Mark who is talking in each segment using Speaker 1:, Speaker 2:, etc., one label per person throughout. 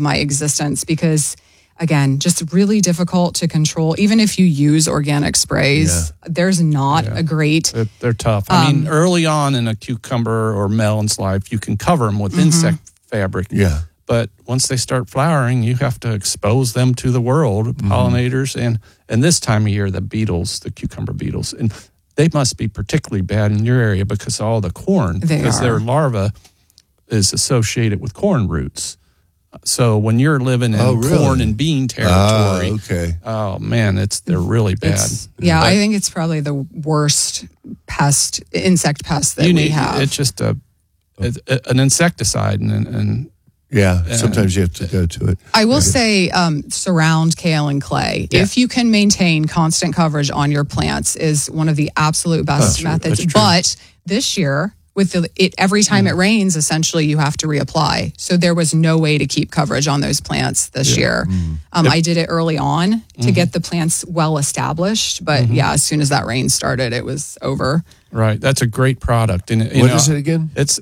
Speaker 1: my existence because, again, just really difficult to control. Even if you use organic sprays, there's not a great...
Speaker 2: They're tough. I mean, early on in a cucumber or melon's life, you can cover them with insect fabric.
Speaker 3: Yeah.
Speaker 2: But once they start flowering, you have to expose them to the world, pollinators, and this time of year, the beetles, the cucumber beetles. And they must be particularly bad in your area because of all the corn. Because their larva is associated with corn roots. So when you're living in corn and bean territory, oh man, they're really bad.
Speaker 1: I think it's probably the worst insect pest that we have.
Speaker 2: It's just an insecticide, and
Speaker 3: sometimes you have to go to it.
Speaker 1: I will say surround kale and clay. Yeah. If you can maintain constant coverage on your plants is one of the absolute best methods. But this year, with every time it rains, essentially you have to reapply. So there was no way to keep coverage on those plants this year. I did it early on to get the plants well established. But as soon as that rain started, it was over.
Speaker 2: Right, that's a great product. And
Speaker 3: what is it again?
Speaker 2: It's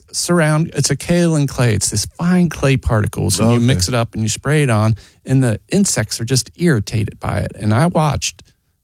Speaker 2: a kale and clay. It's this fine clay particles, and you mix it up and you spray it on, and the insects are just irritated by it. And I watched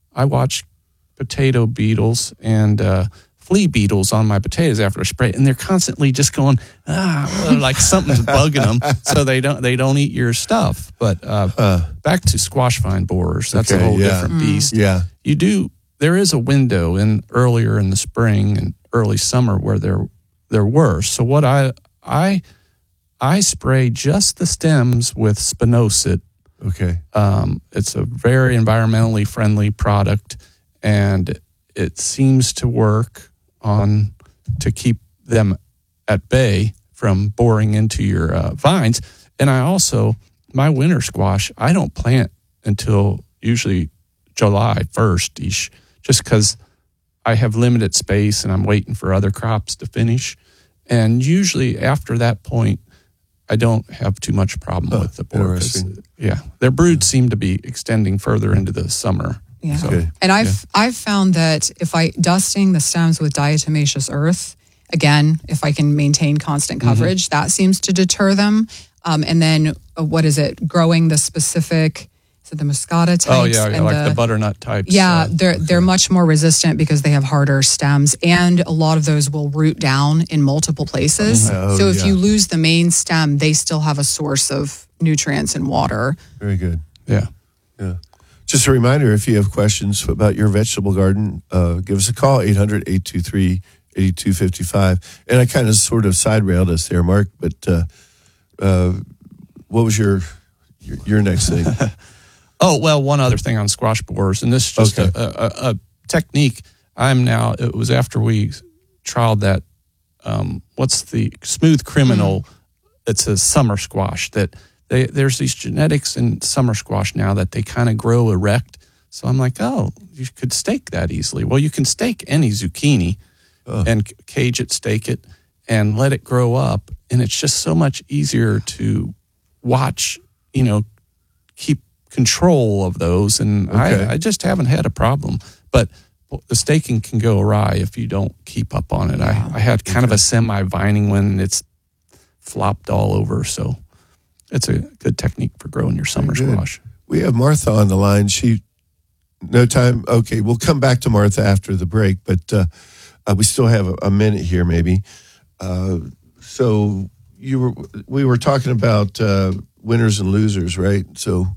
Speaker 2: potato beetles and flea beetles on my potatoes after I spray it, and they're constantly just going like something's bugging them, so they don't eat your stuff. But back to squash vine borers, that's a whole different beast.
Speaker 3: Yeah,
Speaker 2: there is a window earlier in the spring and early summer where they're worse. So what I spray just the stems with spinosad.
Speaker 3: Okay.
Speaker 2: It's a very environmentally friendly product, and it seems to work to keep them at bay from boring into your vines. And my winter squash, I don't plant until usually July 1st-ish, just because I have limited space and I'm waiting for other crops to finish. And usually after that point, I don't have too much problem with the borer. Their broods seem to be extending further into the summer.
Speaker 1: Yeah. So, and I've found that if dusting the stems with diatomaceous earth, again, if I can maintain constant coverage, that seems to deter them. And then growing the specific, the muscata types?
Speaker 2: Oh yeah, like the butternut types.
Speaker 1: Yeah, they're much more resistant because they have harder stems, and a lot of those will root down in multiple places. So if you lose the main stem, they still have a source of nutrients and water.
Speaker 3: Very good.
Speaker 2: Yeah.
Speaker 3: Just a reminder, if you have questions about your vegetable garden, give us a call, 800-823-8255. And I kind of sort of side railed us there, Mark, but what was your next thing?
Speaker 2: Oh, well, one other thing on squash borers, and this is just a technique. It was after we trialed that, what's the Smooth Criminal? It's a summer squash that there's these genetics in summer squash now that they kind of grow erect. So I'm like, you could stake that easily. Well, you can stake any zucchini and cage it, stake it, and let it grow up. And it's just so much easier to watch, keep control of those. And I just haven't had a problem. But the staking can go awry if you don't keep up on it. Yeah. I had kind of a semi-vining when it's flopped all over. So it's a good technique for growing your summer squash.
Speaker 3: We have Martha on the line. No time. Okay, we'll come back to Martha after the break, but we still have a minute here, maybe. So we were talking about winners and losers, right? So,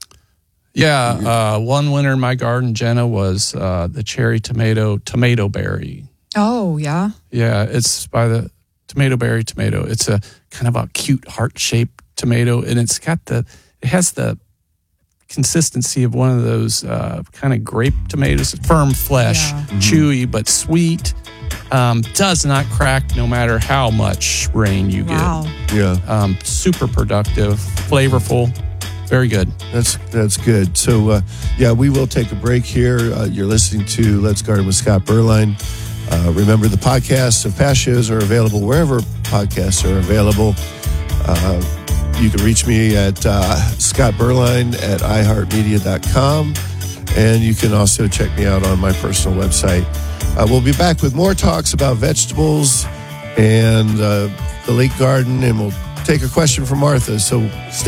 Speaker 2: one winner in my garden, Jenna, was the cherry tomato berry.
Speaker 1: Oh, yeah.
Speaker 2: Yeah, it's by the tomato. It's a kind of a cute heart-shaped tomato, and it has the consistency of one of those kind of grape tomatoes, firm flesh, chewy but sweet. Does not crack no matter how much rain you get.
Speaker 3: Yeah.
Speaker 2: Super productive, flavorful, very good.
Speaker 3: That's good. So we will take a break here. You're listening to Let's Garden with Scott Berline. Remember, the podcasts of past shows are available wherever podcasts are available. You can reach me at Scott Berline at iHeartMedia.com, and you can also check me out on my personal website. We'll be back with more talks about vegetables and the lake garden, and we'll take a question from Martha. So stay